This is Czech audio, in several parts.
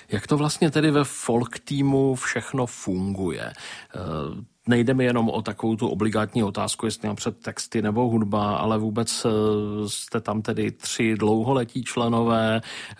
Jak to vlastně tedy ve folk týmu všechno funguje? Nejde mi jenom o takovou tu obligátní otázku, jestli napřed texty nebo hudba, ale vůbec jste tam tedy 3 dlouholetí členové,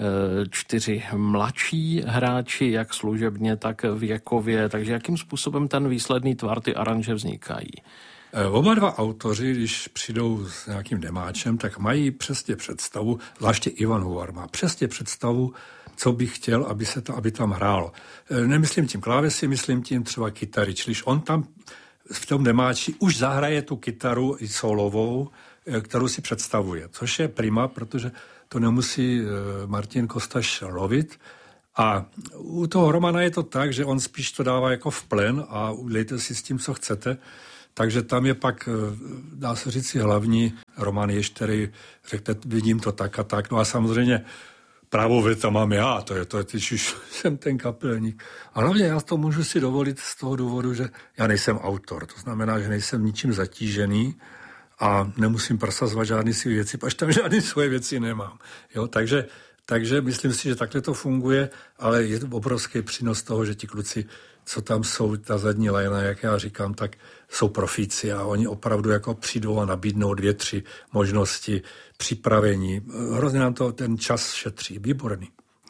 4 mladší hráči, jak služebně, tak věkově. Takže jakým způsobem ten výsledný tvar, ty aranže vznikají? Oba dva autoři, když přijdou s nějakým demáčem, tak mají přesně představu, zvláště Ivan Huvar má přesně představu, co by chtěl, aby tam hrálo. Nemyslím tím klávesy, myslím tím třeba kytary. Čili on tam v tom demáči už zahraje tu kytaru i solovou, kterou si představuje. Což je prima, protože to nemusí Martin Kostaš lovit. A u toho Romana je to tak, že on spíš to dává jako v plen a udělejte si s tím, co chcete. Takže tam je pak, dá se říct si, hlavní Roman Ještěry, řekne, vidím to tak a tak. No a samozřejmě právo věta mám já, to je, když už jsem ten kapelník. A hlavně já to můžu si dovolit z toho důvodu, že já nejsem autor. To znamená, že nejsem ničím zatížený a nemusím prosazovat žádný si věci, až tam žádný svoje věci nemám. Jo, takže myslím si, že takhle to funguje, ale je to obrovský přínos toho, že ti kluci, co tam jsou, ta zadní lajna, jak já říkám, tak jsou profíci a oni opravdu jako přijdou a nabídnou 2, 3 možnosti připravení. Hrozně nám to ten čas šetří. Výborný.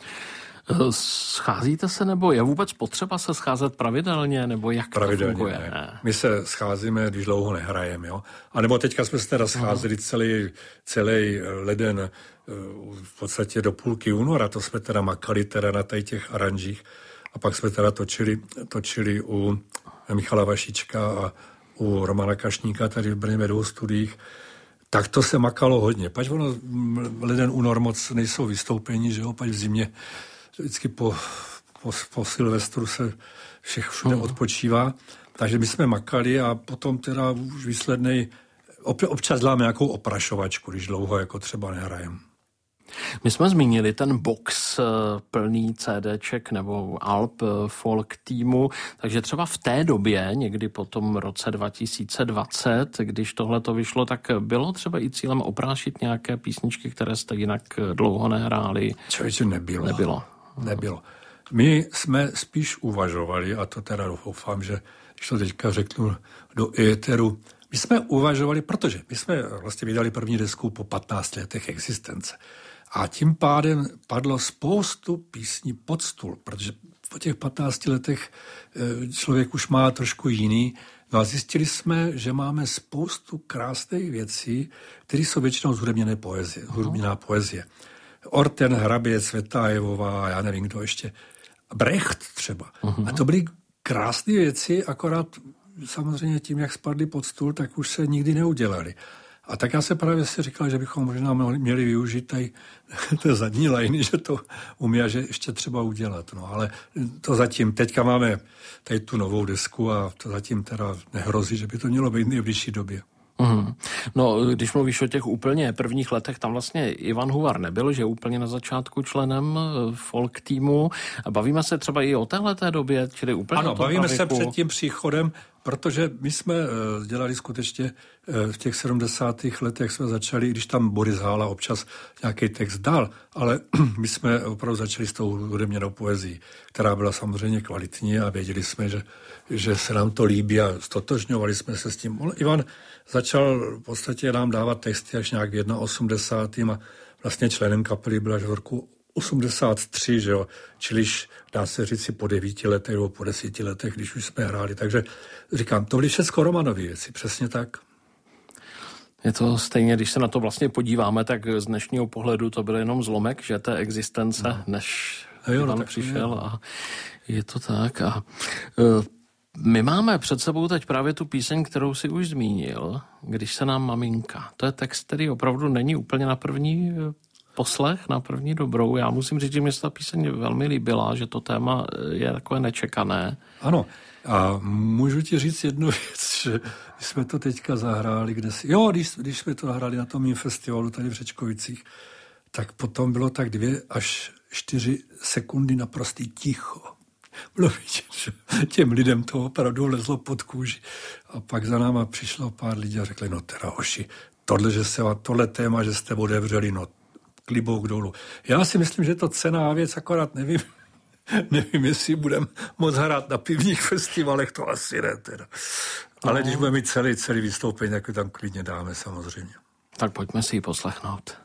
Scházíte se, nebo je vůbec potřeba se scházet pravidelně, nebo jak pravidelně to funguje? Ne. My se scházíme, když dlouho nehrajeme, jo. A nebo teďka jsme se teda scházeli celý leden, v podstatě do půlky února, to jsme teda makali teda na těch aranžích. A pak jsme teda točili u Michala Vašička a u Romana Kašníka tady v Brně ve 2 studiích. Tak to se makalo hodně. Pač ono leden, únor moc nejsou vystoupení, že jo, pač v zimě vždycky po Silvestru se všude odpočívá. Takže my jsme makali a potom teda už výslednej občas děláme nějakou oprašovačku, když dlouho jako třeba nehrajeme. My jsme zmínili ten box plný CDček nebo alb folk týmu, takže třeba v té době, někdy po tom roce 2020, když tohle to vyšlo, tak bylo třeba i cílem oprášit nějaké písničky, které jste jinak dlouho nehráli? Člověče, nebylo. My jsme spíš uvažovali, a to teda doufám, že když to teďka řeknu do éteru, my jsme uvažovali, protože my jsme vlastně vydali první desku po 15 letech existence. A tím pádem padlo spoustu písní pod stůl, protože po těch 15 letech člověk už má trošku jiný. No a zjistili jsme, že máme spoustu krásných věcí, které jsou většinou hudebněná poezie. Orten, Hraběc, Vetajevová, já nevím, kdo ještě. Brecht třeba. A to byly krásné věci, akorát samozřejmě tím, jak spadly pod stůl, tak už se nikdy neudělali. A tak já se právě si říkal, že bychom možná měli využít té zadní lajny, že to umí a že ještě třeba udělat. No, ale to zatím, teďka máme tady tu novou desku a to zatím teda nehrozí, že by to mělo být v nejbližší době. No, když mluvíš o těch úplně prvních letech, tam vlastně Ivan Huvar nebyl, že úplně na začátku členem folk týmu. A bavíme se třeba i o téhleté době, čili úplně ano, bavíme se před tím příchodem, protože my jsme dělali skutečně v těch 70. letech jsme začali, když tam Boris Hála občas nějaký text dal, ale my jsme opravdu začali s tou hudebněnou poezií, která byla samozřejmě kvalitní a věděli jsme, že se nám to líbí a stotožňovali jsme se s tím. Ivan začal v podstatě nám dávat texty až nějak v 81. a vlastně členem kapely byl až v roku 83, že jo, čiliž dá se říct si po 9 letech nebo po 10 letech, když už jsme hráli. Takže říkám, to byly všechno Romanovy věci, přesně tak. Je to stejně, když se na to vlastně podíváme, tak z dnešního pohledu to byl jenom zlomek, že té existence, než Ivan přišel a je to tak. A my máme před sebou teď právě tu píseň, kterou si už zmínil, Když se nám maminka. To je text, který opravdu není úplně na první poslech, na první dobrou. Já musím říct, že mě se ta píseň velmi líbila, že to téma je takové nečekané. Ano, a můžu ti říct jednu věc, že když jsme to teďka zahráli, když jsme to zahráli na tom mým festivalu tady v Řečkovicích, tak potom bylo tak 2 až 4 sekundy naprostý ticho. Bylo vidět, že těm lidem to opravdu lezlo pod kůži. A pak za náma přišlo pár lidí a řekli, no teda hoši, tohle téma, že jste otevřeli, no klibouk dolů. Já si myslím, že to cenná věc, akorát nevím, Nevím, jestli budeme moc hrát na pivních festivalech, to asi ne teda. Ale když budeme mít celý vystoupení, tak to tam klidně dáme samozřejmě. Tak pojďme si ji poslechnout.